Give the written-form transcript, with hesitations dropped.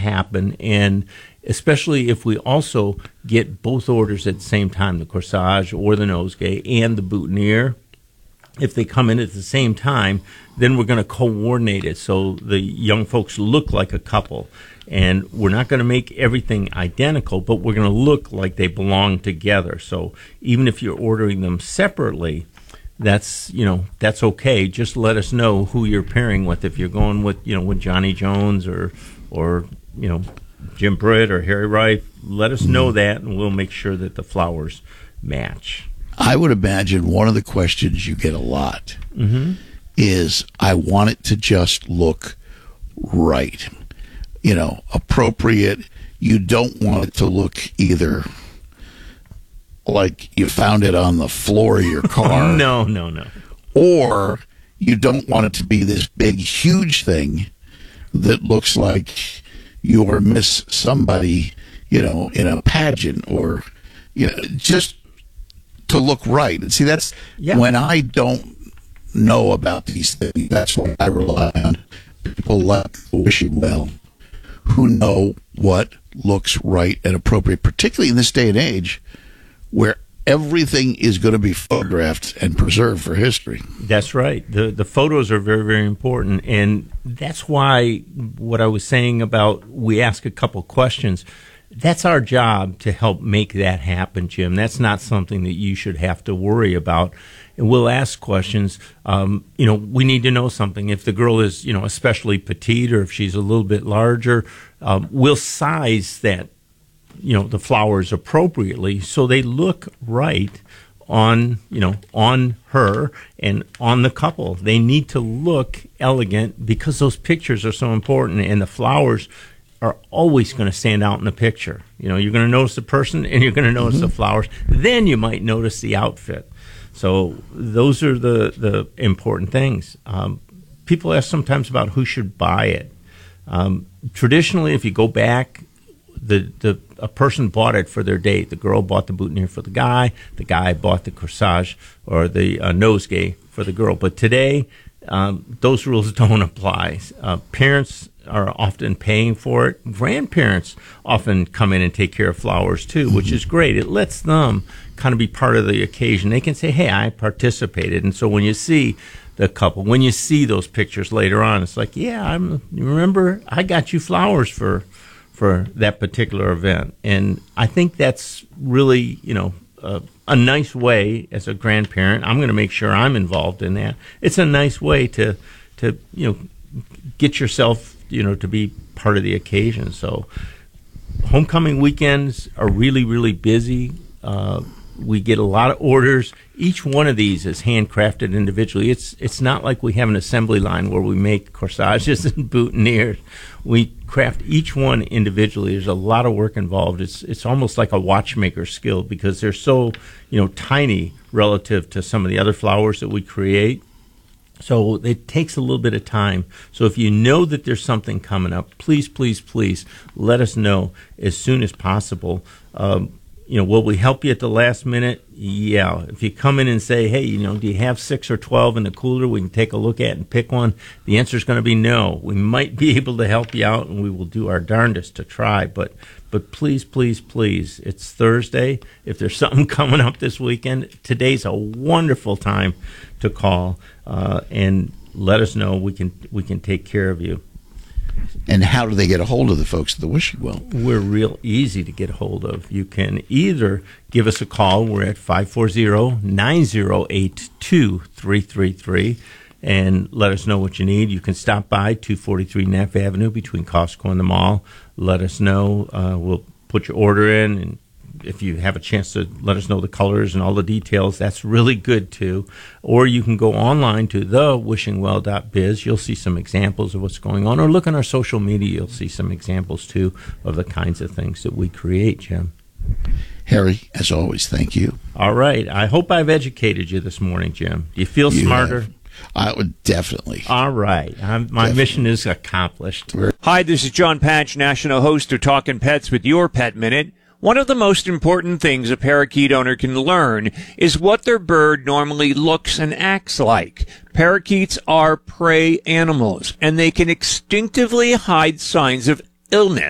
happen, and especially if we also get both orders at the same time, the corsage or the nosegay and the boutonniere. If they come in at the same time, then we're going to coordinate it so the young folks look like a couple. And we're not going to make everything identical, but we're going to look like they belong together. So even if you're ordering them separately, that's okay. Just let us know who you're pairing with. If you're going with Johnny Jones or Jim Britt or Harry Rife, let us know that, and we'll make sure that the flowers match. I would imagine one of the questions you get a lot is, I want it to just look right, appropriate. You don't want it to look either like you found it on the floor of your car. No. Or you don't want it to be this big, huge thing that looks like you're Miss Somebody, in a pageant, or, just to look right. And see, that's when I don't know about these things. That's what I rely on. People like Wishing Well, who know what looks right and appropriate, particularly in this day and age where everything is going to be photographed and preserved for history. That's right. The photos are very, very important. And that's why what I was saying about we ask a couple questions, that's our job to help make that happen, Jim. That's not something that you should have to worry about. And we'll ask questions. We need to know something. If the girl is, especially petite, or if she's a little bit larger, we'll size that, the flowers appropriately so they look right on her and on the couple. They need to look elegant because those pictures are so important, and the flowers are always going to stand out in the picture. You're going to notice the person and you're going to notice the flowers. Then you might notice the outfit. So those are the important things. People ask sometimes about who should buy it. Traditionally, if you go back, a person bought it for their date. The girl bought the boutonniere for the guy bought the corsage or the nosegay for the girl. But today, those rules don't apply. Parents are often paying for it. Grandparents often come in and take care of flowers too, which is great. It lets them kind of be part of the occasion. They can say, hey, I participated. And so when you see the couple, when you see those pictures later on, it's like, remember, I got you flowers for that particular event. And I think that's really, a nice way as a grandparent. I'm going to make sure I'm involved in that. It's a nice way to get yourself, to be part of the occasion. So homecoming weekends are really, really busy. We get a lot of orders. Each one of these is handcrafted individually. It's not like we have an assembly line where we make corsages and boutonnieres. We craft each one individually. There's a lot of work involved. It's almost like a watchmaker skill because they're so tiny relative to some of the other flowers that we create. So it takes a little bit of time. So if you know that there's something coming up, please, please, please let us know as soon as possible. Will we help you at the last minute? Yeah. If you come in and say, hey, do you have 6 or 12 in the cooler we can take a look at and pick one? The answer is going to be no. We might be able to help you out, and we will do our darndest to try. But please, please, please, it's Thursday. If there's something coming up this weekend, today's a wonderful time to call and let us know. We can take care of you. And how do they get a hold of the folks at the Wishing Well? We're real easy to get a hold of. You can either give us a call. We're at 540-908-2333 and let us know what you need. You can stop by 243 Neff Avenue between Costco and the mall. Let us know. We'll put your order in, and if you have a chance to let us know the colors and all the details, that's really good too. Or you can go online to thewishingwell.biz. You'll see some examples of what's going on. Or look on our social media. You'll see some examples too of the kinds of things that we create, Jim. Harry, as always, thank you. All right. I hope I've educated you this morning, Jim. Do you feel smarter? I would definitely. All right. My mission is accomplished. Hi, this is John Patch, national host of Talkin' Pets with Your Pet Minute. One of the most important things a parakeet owner can learn is what their bird normally looks and acts like. Parakeets are prey animals, and they can instinctively hide signs of illness.